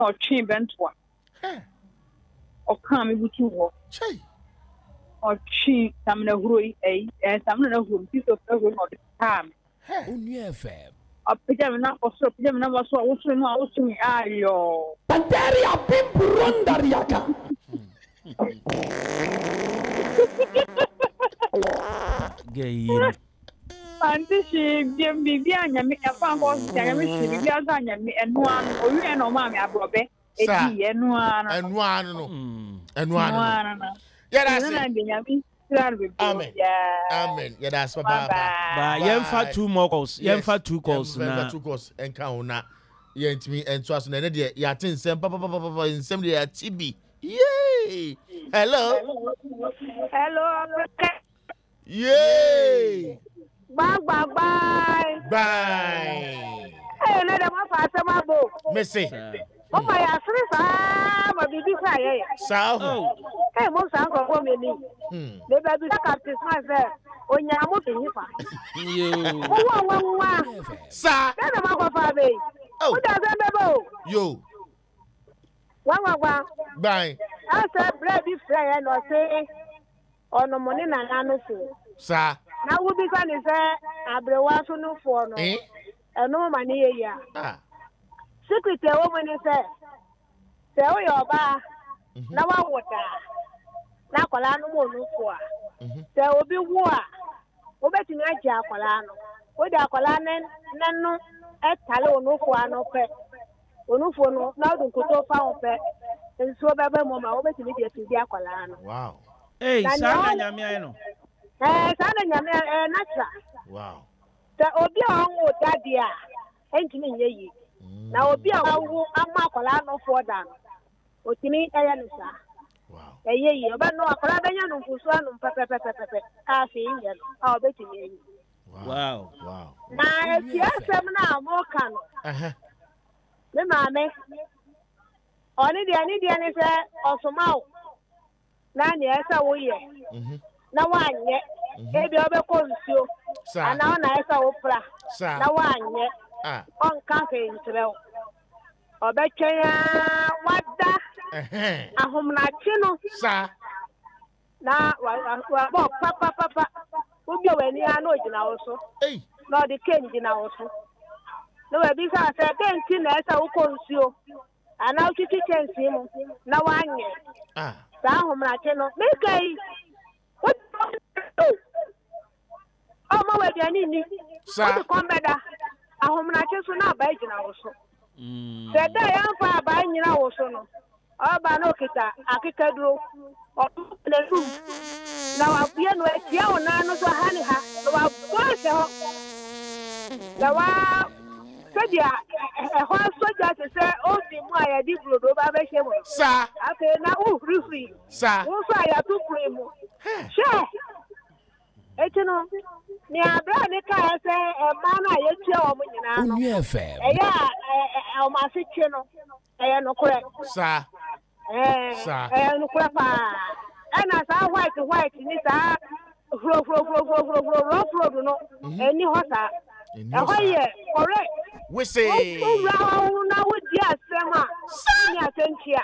or chin bent one. Or come butu wo. Or chi samna hui and samna who piece of every time. A pajama or so pajama was so also no to me. Ayo. Panteria people run Dariaka. Gay. And this is Bibiana, me a fan was Bibiana, me and one, or you and Mammy, I brought back. And one. Yeah, that's it. Amen. Amen. Yeah, that's Papa. But Yemfa 2 more calls. Yemfa 2 calls. Yemfa 2 calls. And count. Yent me and trust me. Yatin sem papa in some day at TB. Yay! Hello. Hello. Yay! Bye. Bye. Hey, let them pass my book. Missy. Oh, my Africa, my baby fire. So, hey, most uncle for me. The baby captain myself. When you're moving, you. Oh, sir. Then I'm a father. Oh, what does that go? You. One. Bye. I said, Brady Fray, or say, or no money, and I know so. Sir. Now, we'll be going to say, I'll be watching no for no. And no money here. Secretary woman is there. Say, oh, your bar. Now, I water. Now, Colano won't look for. There will be war. Obeti na ja akwala no. O da akwala nanu etale onofo ano pe. Onofo no na odun koto fa on pe. Enso bebe mo ma obeti ni de di akwala no. Wow. Hey, sana nyame ayi no. Sana nyame natural. Wow. Ta obi a on o dade a entimi nye yi. Na obi a wo ama akwala no for dan. Otimi eye no sa. Wow. Ye, but no, I don't know who's one on Pepper. I see you. I'll bet you. Wow. Now, yes, I'm now more can. The mammy. Only the Anidian is also mouth. 9 years away. Now, 1 yet. Maybe I'll call you. And now I saw Opera. Now, 1 yet. On campaign to know. Or bet you what that. Ahom na chino sa na wa papa obi wani ano gina wo so na de ken gina wo so no we bi sa se den ti na esa wo konsuo ana o titi chensi mu na wanye sa ahom na chino me kai o mo we bi ani ni sa ko mbeda ahom na cheso na ba gina wo so se da ya fa ba nyina wo so no Oba no kita akikaduro na room na wa bia no atia ona no so hani ha na wa boase ho na wa sedia ho soja se odi mu aya di brodo ba be hye mo sa ake na referee sa wo so aya to premu she etino ni abra ni ka se ma na ye tia o mo nyina no eya o ma se che no eya no kore sa no kwapa ana sa white ni sa fro no eni hosa e hoye correct we say na wo di asema ni atentia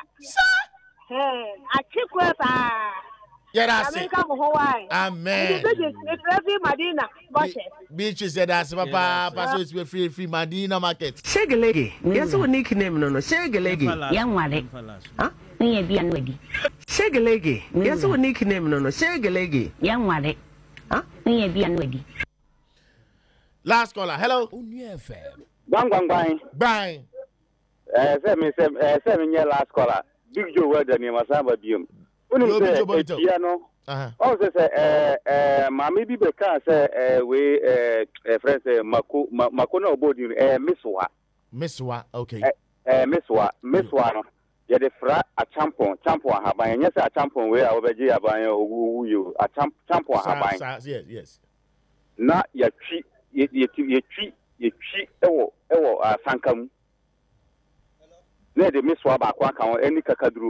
achikwapa that's it. Amen. Madina Beaches said that's Papa Passos we free Madina market. Shegelegi. Yes, what nickname no Shegelegi. Young one. Huh? Me be anwedi. Shegelegi. Yes, what nickname no Shegelegi. Young one. Huh? Me be anwedi. Last caller. Hello. Bang. Bang. Seven year last caller. Big Joe weather near Masamba Bium. Piano. Also say Mammy Bibe can say we friends Makona Obodi Misswa, okay. Misswa. Yeah, the fra a champion have yes a champion where our veggie about you a champion have yes. Not your treat Sankam. Let the Misswa back one any Kakadru.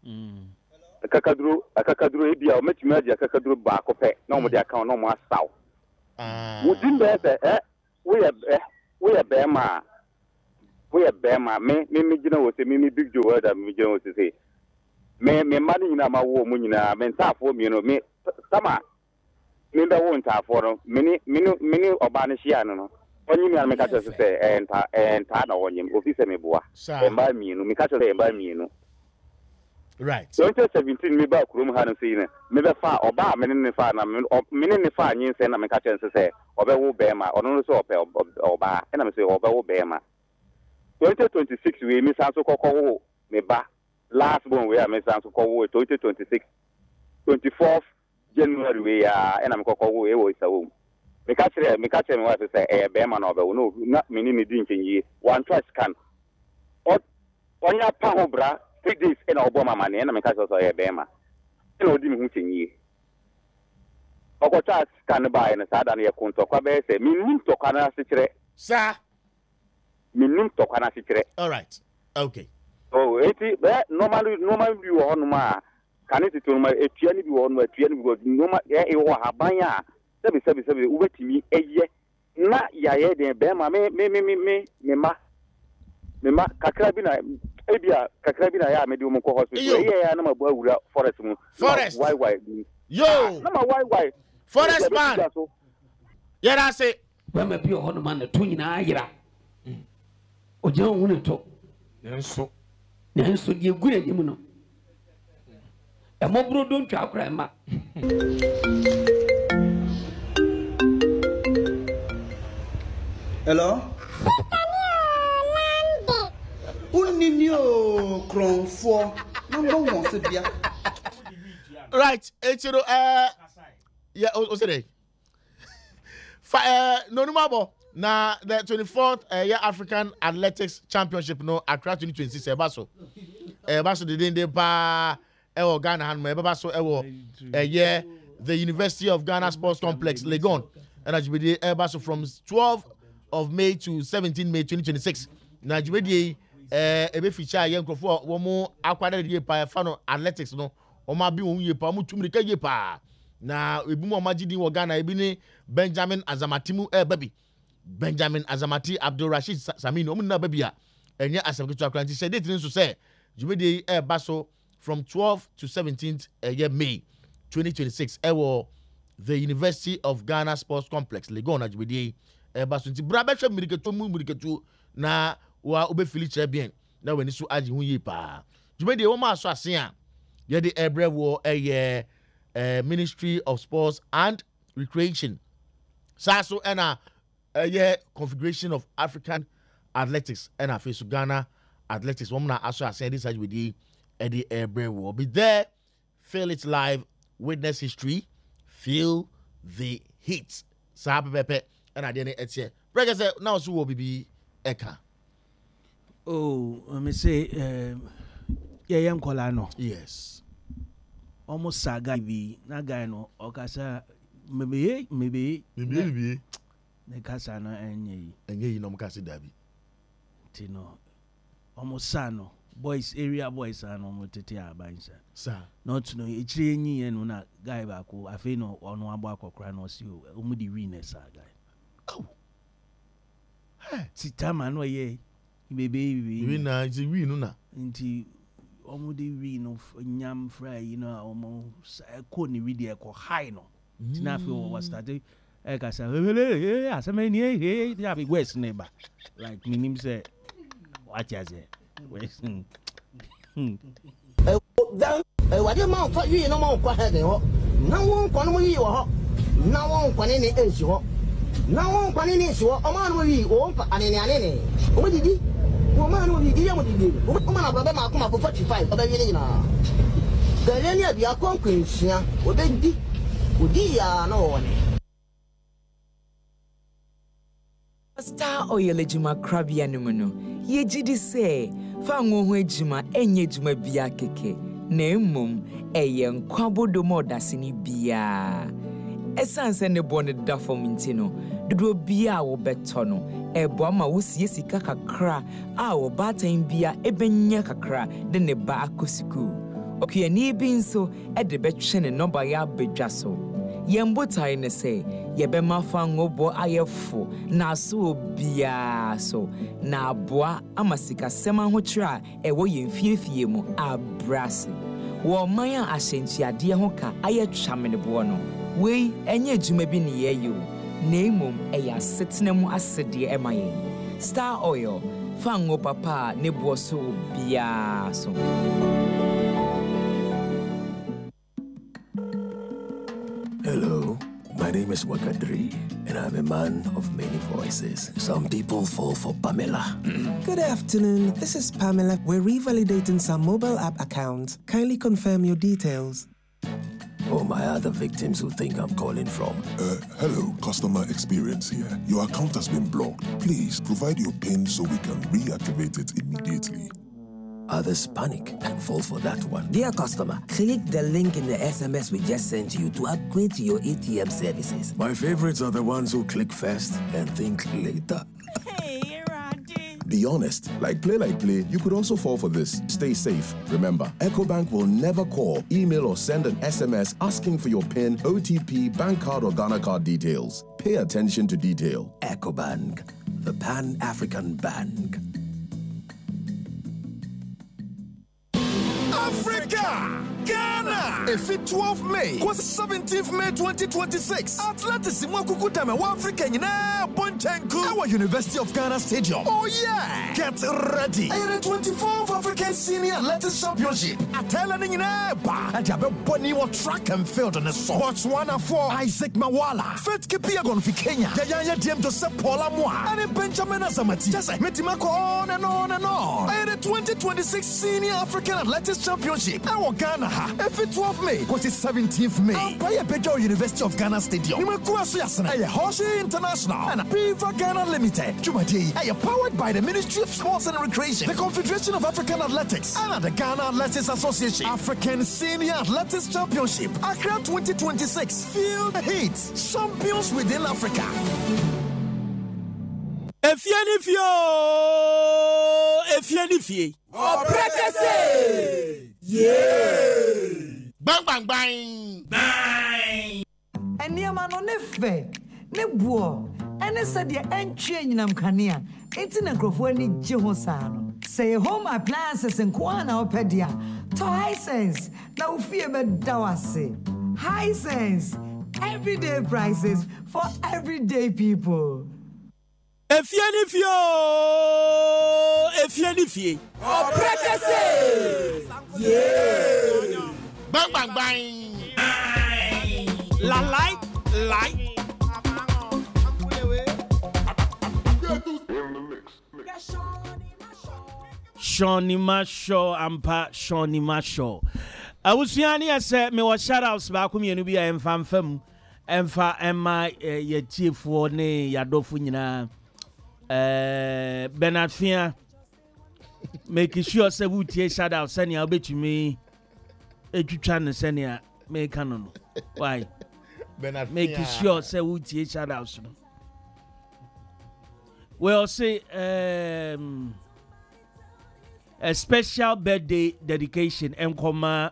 Kakadru ebia o metumi adia kakadru ba akopɛ na mo de aka no mo asaw wodin be we be ma we a bema me gina wo se me Big Joe Welder me gina wo se say me mani na ma wo mu nyina me ntafo mi no me sama me da wo ntafo no me ni oba ne hia no onyi mi an me ka tse se enta na wonyim office me boa e mba mi no me ka tse e mba mi no right 2017 me ba kurom ha no sei ne me be fa oba me ne fa na me ne fa anyin se na me ka tse se obe wo bema ono no so oba e na me se obe wo bema 2026 we me sanso kokko me ba last born we me sanso kokko 2026 24th January we and I'm kokko we wo isawo me ka kire me wa say bema na obe wo no na me ni di nkenyi one twice can onya pa ho bra 3 days and oboma mane na me ka so bema na odi me hu kenyi okota can buy na sada na ye kunto kwa be say me nim to kana se kire sir minim to kana sikire. All right. Okay. Oh, eti be normally bi wo hono ma kaniti to ma etuani bi wo hono etuani bi wo normal e wo haban a sebi ubetimi eye na yaye den be ma me ma kakra bi na ebia kakra bi na ya me di mo ko hospital eye ya na ma bo awura forest mu why yo na ma why forest man yera say we ma bi hono ma na to nyina ayira ojan hunu to nenso die gure nim no e mobro don twa akra ma hello uninio kronfo number 1 se bia right echiro yeah o say no number na the 24th year African Athletics Championship no Accra 2026 ebaso de dende pa e Ghana han mo ebaso e the University of Ghana Sports Complex Legon and ajibede ebaso from 12th of May to 17th May 2026 na ajibede ebe feature ye nkrofo wo mo akwada de pa fa no athletics no o ma bi won ye pa mo tumri ka ye pa na ebi mo magidi wo Ghana ebi ni Benjamin Azamatimu baby Benjamin Azamati Abdul Rashid Samini omuna babia enye asabketu akranti say date nso say jumede baso from 12th to 17th May 2026 the University of Ghana Sports Complex Legon na jumede baso nti bra behwe miriketu na wa obefili kire bien na wani so agi hu yi pa jumede wo ma so ase a ye de ebre wo Ministry of Sports and Recreation saso ena configuration of African athletics and a face Ghana athletics. Woman also saying this with the Eddie Airbrain will be there. Feel it live, witness history, feel the heat. Sahabi Pepe and I didn't etie. Break say now so will be Eka. Oh, let me say yeah, Kolano. Yes. Almost saga bi na guy no okasa maybe ne kasa no enye no mukasi dabi tino almost sano boys area boys ano motete abansa sir not no echire enyi no na guy ba ko afi no ono abo akokra no si o mu di winners guy oh hey titama no ye baby na ji wi no na nti omo di wi no nyam fry you know omo ko ni wi de ko high no tina fi o was started kasa asemeni ya be west neighbor like minim say what ya say west dan wade ma fa yi no ma kwa he de ho na won kwa no yi wo ho na won kwa ne ensi ho na won kwa ne ensi ho o ma no yi o pa anene o didi o ma no didi ya mo didi o ma na baba ma kuma 45 o be wi ni na gale ni abia konkwensia o be di odi ya na wo ne Star Oil ejima krabia no mu no ye gidi se fa ngo ho ejima enye ejima bia keke na emom eye nkwabodo modasini bia esanse ne bone da fom ntino dodo bia wo beto no ebo ama wo sie sika kakra a wo batan bia ebenya kakra de ne ba akosiku okuani bi nso e de betwe ne number ya bedwa so Yembotai ne say, Yebema fangobo ayefo, na so bia so, na boa amasika sema hotra, ewo yemfie mu abrasi. Wo maya ashenchi ade ho ka aye twamene bo no. Wei enye adwuma bi ne yeyo. Na emom eya setena mu asede emaye. Star Oil, fango papa ne bo so bia so. Hello, my name is Wakadri, and I'm a man of many voices. Some people fall for Pamela. Good afternoon, this is Pamela. We're revalidating some mobile app accounts. Kindly confirm your details. Or my other victims who think I'm calling from. Hello, customer experience here. Your account has been blocked. Please provide your PIN so we can reactivate it immediately. Others panic and fall for that one. Dear customer, click the link in the SMS we just sent you to upgrade to your ATM services. My favorites are the ones who click first and think later. Hey, Randy. Be honest. Like play, you could also fall for this. Stay safe. Remember, EcoBank will never call, email, or send an SMS asking for your PIN, OTP, bank card, or Ghana card details. Pay attention to detail. EcoBank, the Pan-African Bank. Africa! Ghana! If it 12 May, was 17th May 2026. Atlantis Mwakuku Dame, Africa, our University of Ghana Stadium. Oh yeah! Get ready! The 24th African Senior Athletics Championship. Atelani Ba. And Jabe Boni wa track and field on the Botswana for Isaac Mawala. Fet Kipiagon for Kenya. Yaya Diem to Paula Moa. And Benjamin Azamati. Just like Metimako on and on and on. And the 2026 Senior African Athletics Championship. Our Ghana. If it 12 May, was it 17th May? Empire Bejo University of Ghana Stadium. Nimakuasu Yasana. Hoshi International. And Beaver Ghana Limited. Jumaji. Powered by the Ministry of Sports and Recreation, the Confederation of African Athletics, and the Ghana Athletics Association. African Senior Athletics Championship. Accra 2026. Feel the heat. Champions within Africa. Efianifie. Oprekese. Yeah. Bang bang bang. Bang. Eniama no ne fe, ne buo, ene se de entwe nyinam kanea. Enti na nkrofo ani gye ho saa no. Say home appliances nko na opedia. To Hisense na ufie be dawase. Hisense, everyday prices for everyday people. Efianifie. Oprekese. Yeah. Bang bang bang. La light. Shawnee Mashaw, Ampa Shawnee Mashaw. I was yani as me was shout outs back with me and be a fam Emfa Emma ye chief for ne yadofu nyina Bernard Fia make sure say we tie shout out send ya betumi etwitwa ne send ya me canon why Bernard make sure say we tie shout out no well say a special birthday dedication enkoma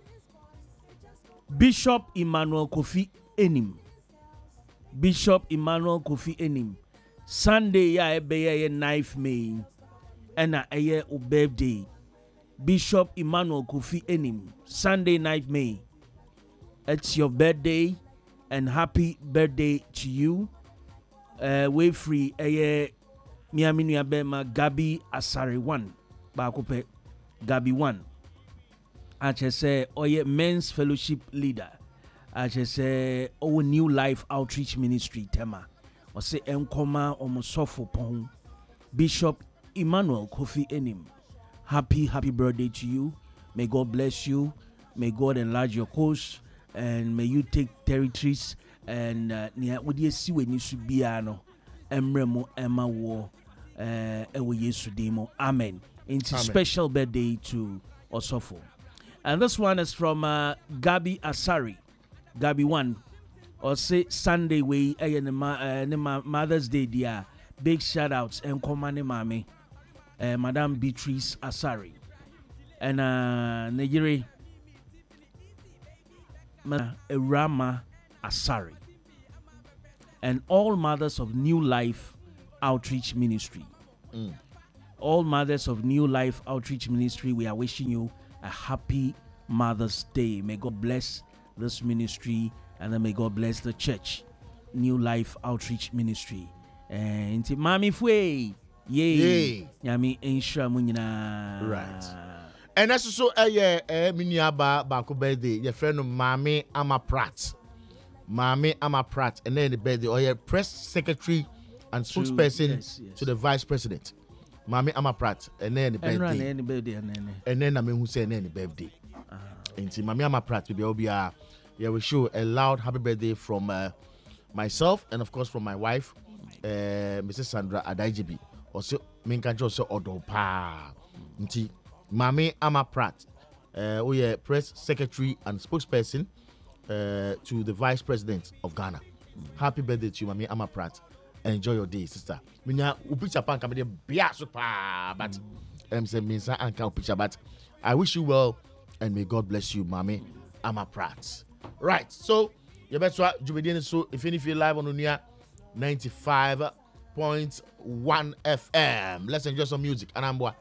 Bishop Emmanuel Kofi Enim. Bishop Emmanuel Kofi Enim. Sunday ya ebe 9th May. Ena eye o birthday. Bishop Emmanuel Kofi Enim. Sunday 9th May. It's your birthday and happy birthday to you. We free eye Miami Nuabema Gabi Asare 1. Bakope Gabi 1. I just say oye men's fellowship leader. I just say our new life outreach ministry tema. Or say enkoma omosofo pon. Bishop Emmanuel Kofi Enim. Happy birthday to you. May God bless you. May God enlarge your course. And may you take territories. And would you see when you should be ano emremo emma war ewo yesu demo. Amen. It's a special birthday to Osofo. And this one is from Gabi Asari. Gabi 1. Or say Sunday way Mother's Day dia. Big shout outs and command mami. Madame Beatrice Asari. And Nigeria Rama Asari, and all mothers of New Life Outreach Ministry. All mothers of New Life Outreach Ministry, we are wishing you a happy Mother's Day. May God bless this ministry, and then may God bless the church, New Life Outreach Ministry. And Mami Fwe, yay, Yami Insha Munina. Right. And that's so miniaba bako birthday. Your friend Mami Ama Pratt. Mami Ama Pratt, and then the birthday, or your press secretary and spokesperson to the vice president. Mami Ama Pratt, and then the birthday. And then I mean who said the birthday. And Mami Ama Pratt will be we show a loud happy birthday from myself and of course from my wife, Mrs. Sandra Adaijibi. Also, Minka also Odopa. Mami Ama Pratt, we are press secretary and spokesperson to the vice president of Ghana. Happy birthday to you, Mami Ama Pratt. Enjoy your day, sister. Minya upicha pan kamede bia super, but say minsa anka upicha, but I wish you well and may God bless you, Mami Ama Pratt. Right, so you better Jubedian so if you feel live on Unia 95.1 FM. Let's enjoy some music. And I'm